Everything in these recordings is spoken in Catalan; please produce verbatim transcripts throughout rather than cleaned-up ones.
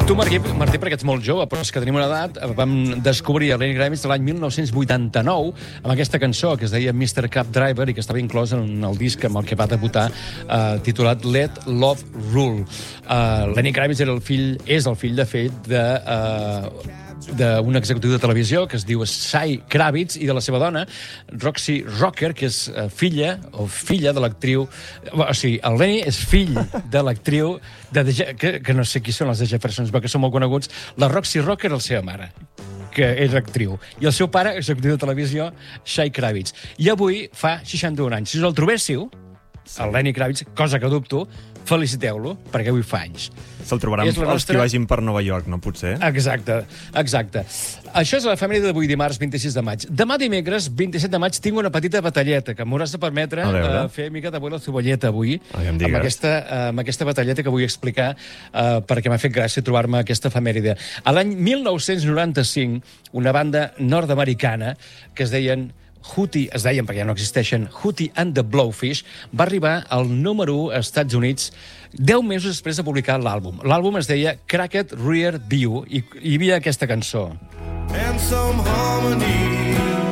Tu, Martí, Martí, perquè ets molt jove, però és que tenim una edat, vam descobrir Lenny Kravitz l'any mil nou-cents vuitanta-nou amb aquesta cançó que es deia mister Cab Driver i que estava inclòs en el disc amb el que va debutar, eh, titulat Let Love Rule. Uh, Lenny Kravitz era el fill, és el fill, de fet, de... Uh, d'un executiu de televisió que es diu Cy Kravitz i de la seva dona, Roxy Rocker, que és filla o filla de l'actriu... O sigui, el Lenny és fill de l'actriu de, de, que, que no sé qui són els de Jeffersons, perquè són molt coneguts. La Roxy Rocker, la seva mare, que és actriu. I el seu pare, executiu de televisió, Cy Kravitz. I avui fa seixanta-un anys. Si us el trobéssiu, el Lenny Kravitz, cosa que dubto, feliciteu-lo, perquè avui fa anys. Se'l trobaran els nostra... que vagin per Nova York, no? Potser? Exacte, exacte. Això és la família d'avui, dimarts, vint-i-sis de maig. Demà dimecres, vint-i-set de maig, tinc una petita batalleta que m'hauràs de permetre uh, fer mica de la cebolleta avui, amb aquesta, uh, amb aquesta batalleta que vull explicar uh, perquè m'ha fet gràcia trobar-me aquesta efemèride. A l'any mil nou-cents noranta-cinc, una banda nord-americana que es deien Hootie, es deien perquè ja no existeixen, Hootie and the Blowfish, va arribar al número u als Estats Units deu mesos després de publicar l'àlbum. L'àlbum es deia Cracked Rear View i hi havia aquesta cançó. And some harmony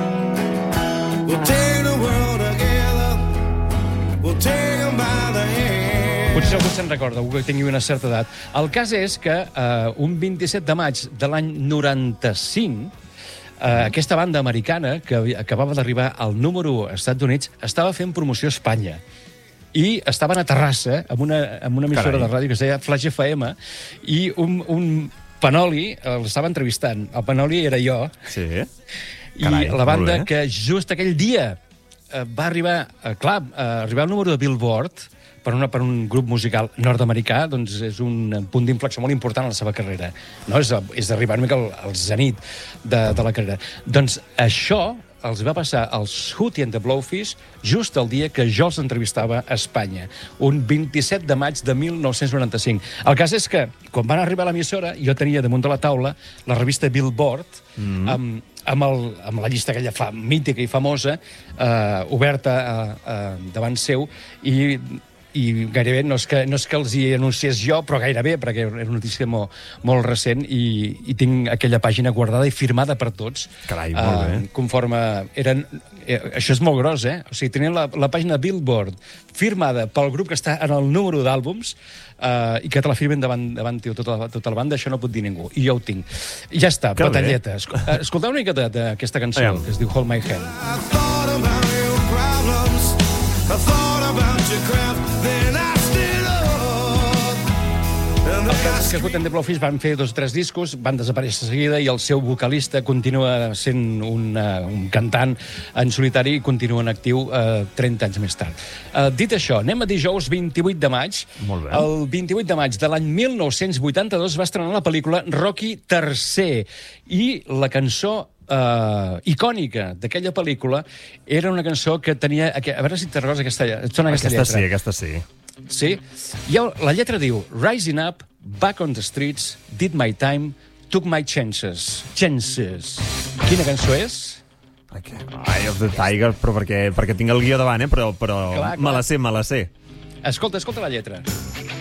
will take the world together, will take them by the hand. Potser algú se'n recorda, algú que tingui una certa edat. El cas és que uh, un vint-i-set de maig de l'any noranta-cinc, Uh, aquesta banda americana, que acabava d'arribar al número u als Estats Units, estava fent promoció a Espanya. I estaven a Terrassa, amb una, amb una emissora Carai. de ràdio que es deia Flash F M, i un, un Panoli l'estava entrevistant. El Panoli era jo. Sí. I Carai, la banda que just aquell dia uh, va arribar, uh, clar, uh, arribar al número de Billboard, per, una, per un grup musical nord-americà, doncs és un punt d'inflexió molt important en la seva carrera. No? És, és d'arribar una mica al, al zenit de, de la carrera. Doncs això els va passar als Hootie and the Blowfish just el dia que jo els entrevistava a Espanya, un vint-i-set de maig de mil nou-cents noranta-cinc. El cas és que, quan van arribar a l'emissora, jo tenia damunt de la taula la revista Billboard, mm-hmm. amb, amb, el, amb la llista aquella fa, mítica i famosa, eh, oberta eh, eh, davant seu, i i gairebé, no és, que, no és que els hi anunciés jo, però gairebé, perquè era una notícia molt, molt recent, i, i tinc aquella pàgina guardada i firmada per tots. Carai, molt bé. Uh, conforme eren... Eh, això és molt gros, eh? O sigui, tenien la, la pàgina Billboard firmada pel grup que està en el número d'àlbums uh, i que te la firmen davant, davant tio, tota, la, tota la banda, això no pot dir ningú. I jo ho tinc. I ja està, que batalleta. Escol escolteu una mica d'aquesta cançó, Aiem. que es diu Hold My Hand. I thought about your problems, I thought about your craft. Els cas que Hootie and the Blowfish van fer dos o tres discos, van desaparèixer de seguida i el seu vocalista continua sent un, uh, un cantant en solitari i continua en actiu uh, trenta anys més tard. Uh, dit això, anem a dijous vint-i-vuit de maig. Molt bé. El vint-i-vuit de maig de l'any mil nou-cents vuitanta-dos va estrenar la pel·lícula Rocky tercer i la cançó Uh, icònica d'aquella pel·lícula era una cançó que tenia... A veure si te'n recordes aquesta, aquesta, aquesta lletra. Sí, aquesta sí. Sí? I la lletra diu Rising up, back on the streets, did my time, took my chances. Chances. Quina cançó és? Eye of the Tiger, però perquè, perquè tinc el guió davant, eh? Però, però clar, clar. me la sé, me la sé. Escolta, escolta la lletra.